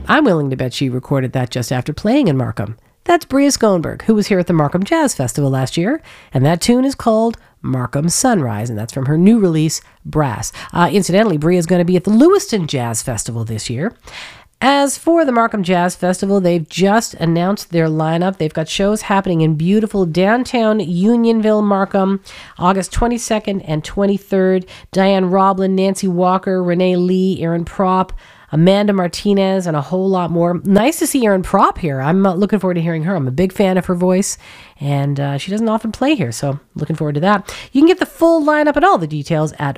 I'm willing to bet she recorded that just after playing in Markham. That's Bria Schoenberg, who was here at the Markham Jazz Festival last year, and that tune is called Markham Sunrise, and that's from her new release, Brass. Incidentally, Bria is going to be at the Lewiston Jazz Festival this year. As for the Markham Jazz Festival, they've just announced their lineup. They've got shows happening in beautiful downtown Unionville, Markham, August 22nd and 23rd. Diane Roblin, Nancy Walker, Renee Lee, Aaron Propp, Amanda Martinez, and a whole lot more. Nice to see Aaron Propp here. I'm looking forward to hearing her. I'm a big fan of her voice, and she doesn't often play here, so looking forward to that. You can get the full lineup and all the details at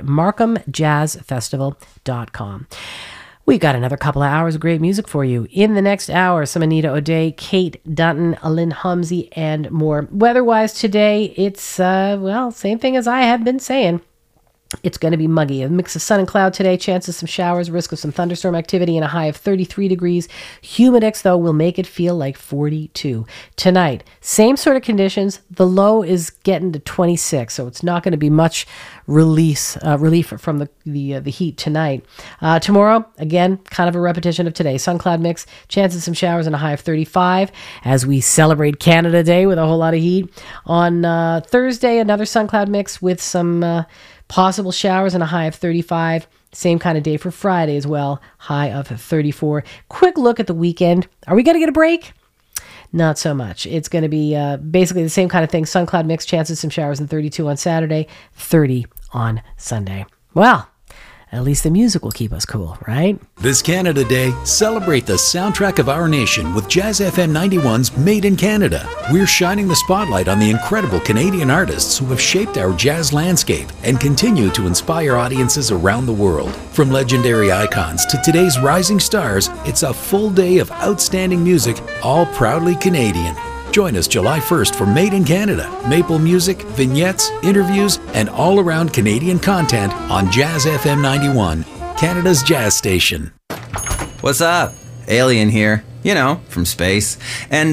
markhamjazzfestival.com. We've got another couple of hours of great music for you. In the next hour, some Anita O'Day, Kate Dunton, Lynn Humsey, and more. Weather-wise today, it's, same thing as I have been saying. It's going to be muggy. A mix of sun and cloud today, chances of some showers, risk of some thunderstorm activity, and a high of 33 degrees. Humidex, though, will make it feel like 42. Tonight, same sort of conditions. The low is getting to 26, so it's not going to be much relief from the heat tonight. Tomorrow, again, kind of a repetition of today. Sun cloud mix, chances of some showers, and a high of 35 as we celebrate Canada Day with a whole lot of heat. On Thursday, another sun cloud mix with some possible showers and a high of 35. Same kind of day for Friday as well. High of 34. Quick look at the weekend. Are we going to get a break? Not so much. It's going to be basically the same kind of thing. Sun cloud mix, chances of some showers, and 32 on Saturday, 30 on Sunday. Well, at least the music will keep us cool, right? This Canada Day, celebrate the soundtrack of our nation with Jazz FM 91's Made in Canada. We're shining the spotlight on the incredible Canadian artists who have shaped our jazz landscape and continue to inspire audiences around the world. From legendary icons to today's rising stars, it's a full day of outstanding music, all proudly Canadian. Join us July 1st for Made in Canada, maple music, vignettes, interviews, and all-around Canadian content on Jazz FM 91, Canada's jazz station. What's up? Alien here, from space. And,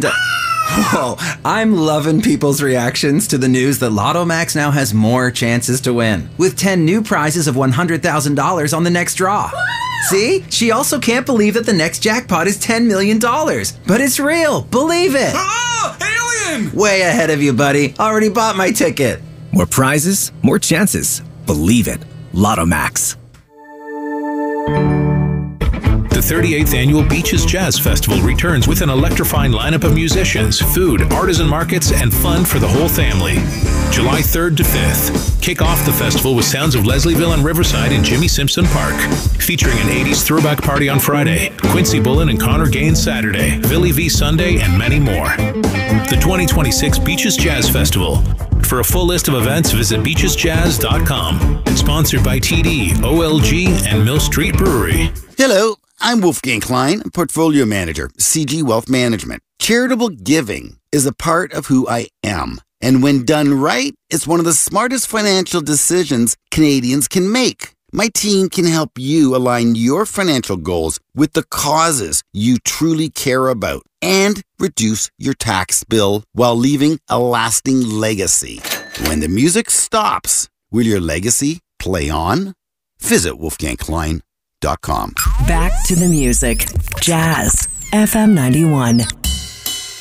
I'm loving people's reactions to the news that Lotto Max now has more chances to win, with 10 new prizes of $100,000 on the next draw. See? She also can't believe that the next jackpot is $10 million. But it's real. Believe it. Alien! Way ahead of you, buddy. Already bought my ticket. More prizes, more chances. Believe it. Lotto Max. The 38th Annual Beaches Jazz Festival returns with an electrifying lineup of musicians, food, artisan markets, and fun for the whole family. July 3rd to 5th. Kick off the festival with sounds of Leslieville and Riverside in Jimmy Simpson Park. Featuring an 80s throwback party on Friday, Quincy Bullen and Connor Gaines Saturday, Billy V Sunday, and many more. The 2026 Beaches Jazz Festival. For a full list of events, visit beachesjazz.com. Sponsored by TD, OLG, and Mill Street Brewery. Hello, I'm Wolfgang Klein, Portfolio Manager, CG Wealth Management. Charitable giving is a part of who I am. And when done right, it's one of the smartest financial decisions Canadians can make. My team can help you align your financial goals with the causes you truly care about and reduce your tax bill while leaving a lasting legacy. When the music stops, will your legacy play on? Visit wolfgangklein.com. Back to the music. Jazz FM 91.